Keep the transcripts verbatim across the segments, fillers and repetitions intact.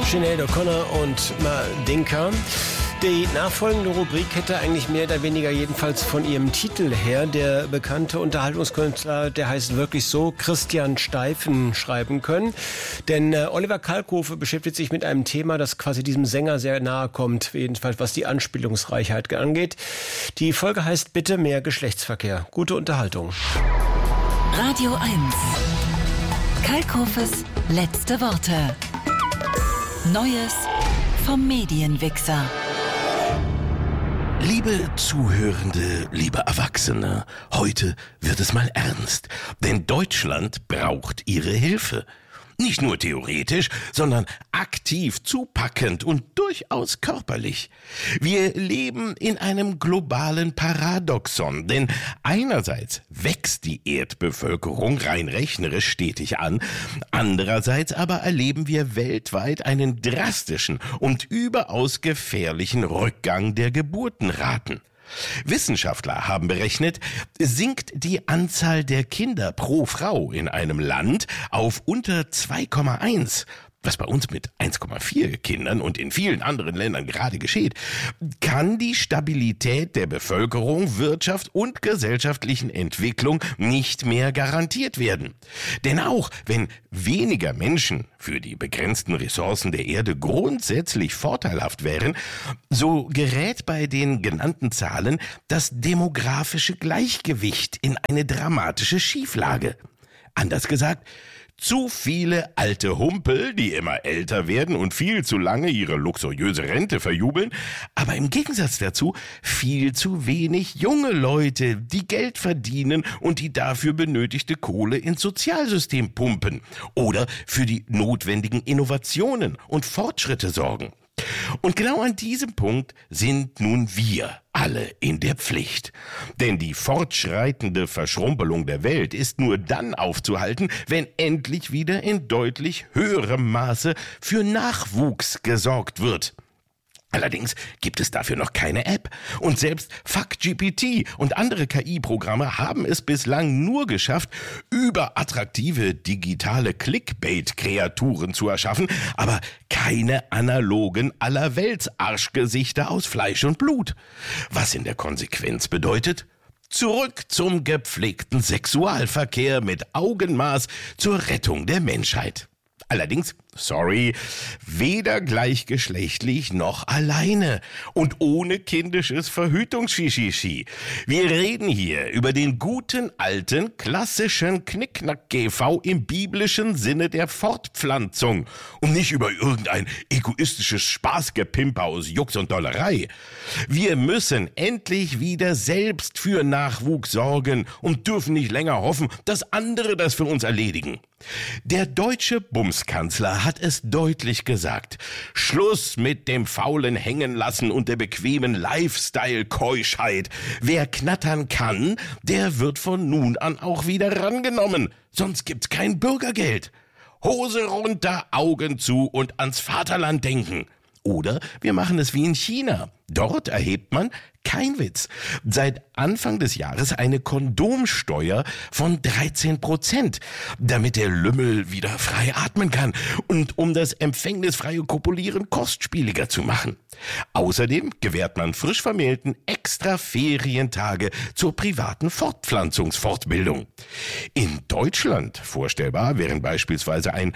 Sinead O'Connor und Mandinka. Die nachfolgende Rubrik hätte eigentlich mehr oder weniger jedenfalls von ihrem Titel her der bekannte Unterhaltungskünstler, der heißt wirklich so, Christian Steifen, schreiben können. Denn äh, Oliver Kalkofe beschäftigt sich mit einem Thema, das quasi diesem Sänger sehr nahe kommt, jedenfalls was die Anspielungsreichheit angeht. Die Folge heißt Bitte mehr Geschlechtsverkehr. Gute Unterhaltung. Radio eins. Kalkofes letzte Worte. Neues vom Medienwichser. Liebe Zuhörende, liebe Erwachsene, heute wird es mal ernst, denn Deutschland braucht Ihre Hilfe. Nicht nur theoretisch, sondern aktiv, zupackend und durchaus körperlich. Wir leben in einem globalen Paradoxon, denn einerseits wächst die Erdbevölkerung rein rechnerisch stetig an, andererseits aber erleben wir weltweit einen drastischen und überaus gefährlichen Rückgang der Geburtenraten. Wissenschaftler haben berechnet, sinkt die Anzahl der Kinder pro Frau in einem Land auf unter zwei Komma eins, was bei uns mit eins Komma vier Kindern und in vielen anderen Ländern gerade geschieht, kann die Stabilität der Bevölkerung, Wirtschaft und gesellschaftlichen Entwicklung nicht mehr garantiert werden. Denn auch wenn weniger Menschen für die begrenzten Ressourcen der Erde grundsätzlich vorteilhaft wären, so gerät bei den genannten Zahlen das demografische Gleichgewicht in eine dramatische Schieflage. Anders gesagt, zu viele alte Humpel, die immer älter werden und viel zu lange ihre luxuriöse Rente verjubeln, aber im Gegensatz dazu viel zu wenig junge Leute, die Geld verdienen und die dafür benötigte Kohle ins Sozialsystem pumpen oder für die notwendigen Innovationen und Fortschritte sorgen. Und genau an diesem Punkt sind nun wir alle in der Pflicht. Denn die fortschreitende Verschrumpelung der Welt ist nur dann aufzuhalten, wenn endlich wieder in deutlich höherem Maße für Nachwuchs gesorgt wird. Allerdings gibt es dafür noch keine App. Und selbst FuckGPT und andere K I-Programme haben es bislang nur geschafft, überattraktive digitale Clickbait-Kreaturen zu erschaffen, aber keine analogen Allerwelts-Arschgesichter aus Fleisch und Blut. Was in der Konsequenz bedeutet: zurück zum gepflegten Sexualverkehr mit Augenmaß zur Rettung der Menschheit. Allerdings, sorry, weder gleichgeschlechtlich noch alleine und ohne kindisches Verhütungsschischichi. Wir reden hier über den guten alten klassischen Knickknack-G V im biblischen Sinne der Fortpflanzung und nicht über irgendein egoistisches Spaßgepimper aus Jux und Dollerei. Wir müssen endlich wieder selbst für Nachwuchs sorgen und dürfen nicht länger hoffen, dass andere das für uns erledigen. Der deutsche Bumskanzler hat es deutlich gesagt: Schluss mit dem faulen Hängenlassen und der bequemen Lifestyle-Keuschheit. Wer knattern kann, der wird von nun an auch wieder rangenommen. Sonst gibt's kein Bürgergeld. Hose runter, Augen zu und ans Vaterland denken. Oder wir machen es wie in China. Dort erhebt man, kein Witz, seit Anfang des Jahres eine Kondomsteuer von dreizehn Prozent, damit der Lümmel wieder frei atmen kann und um das empfängnisfreie Kopulieren kostspieliger zu machen. Außerdem gewährt man frisch Vermählten extra Ferientage zur privaten Fortpflanzungsfortbildung. In Deutschland vorstellbar wären beispielsweise ein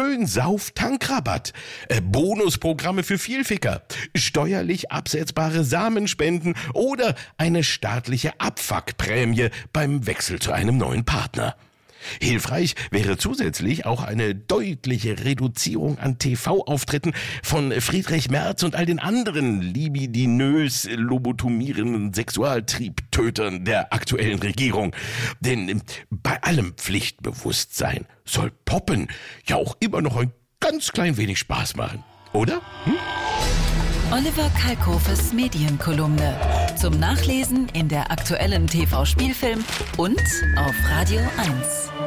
Schönsauf-Tankrabatt, äh, Bonusprogramme für Vielficker, steuerlich absetzbare Samenspenden oder eine staatliche Abfuckprämie beim Wechsel zu einem neuen Partner. Hilfreich wäre zusätzlich auch eine deutliche Reduzierung an T V-Auftritten von Friedrich Merz und all den anderen libidinös lobotomierenden Sexualtriebtötern der aktuellen Regierung. Denn bei allem Pflichtbewusstsein soll Poppen ja auch immer noch ein ganz klein wenig Spaß machen, oder? Hm? Oliver Kalkofes Medienkolumne. Zum Nachlesen in der aktuellen T V-Spielfilm und auf Radio eins.